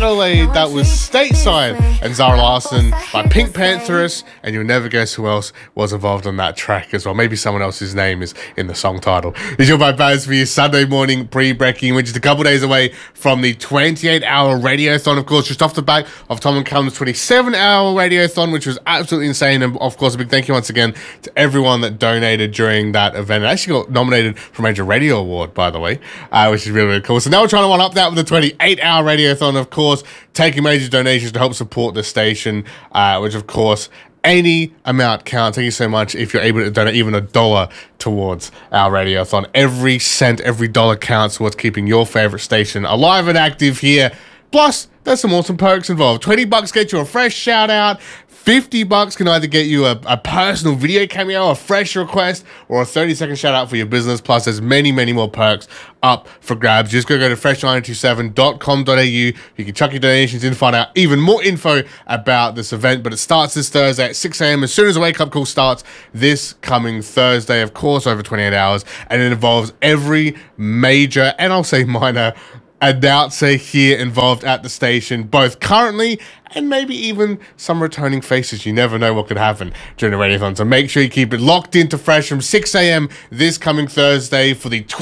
Adelaide, that was Stateside and Zara Larsson by Pink Pantheress, and you'll never guess who else was involved on that track as well. Maybe someone else's name is in the song title. It's your boy Baz for your Sunday morning pre-brekkie, which is a couple days away from the 28-hour radiothon, of course, just off the back of Tom and Callum's 27-hour radiothon, which was absolutely insane. And of course, a big thank you once again to everyone that donated during that event. It actually got nominated for a Major Radio Award, by the way, which is really, really cool. So now we're trying to one-up that with the 28-hour radiothon, of course, taking major donations to help support the station, which, of course, any amount counts. Thank you so much if you're able to donate even $1 towards our radiothon. Every cent, every dollar counts towards keeping your favorite station alive and active here. Plus, there's some awesome perks involved. $20 gets you a fresh shout out. $50 can either get you a personal video cameo, a fresh request, or a 30-second shout out for your business. Plus, there's many, many more perks up for grabs. Just go to fresh927.com.au. You can chuck your donations in, find out even more info about this event. But it starts this Thursday at 6 a.m. as soon as the wake-up call starts this coming Thursday, of course, over 28 hours. And it involves every major, and I'll say minor, announcer here involved at the station, both currently and maybe even some returning faces. You never know what could happen during the radiothon. So make sure you keep it locked into Fresh from 6 a.m. this coming Thursday for the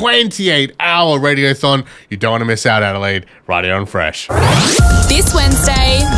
28-hour radiothon. You don't want to miss out, Adelaide, right here on Fresh. This Wednesday,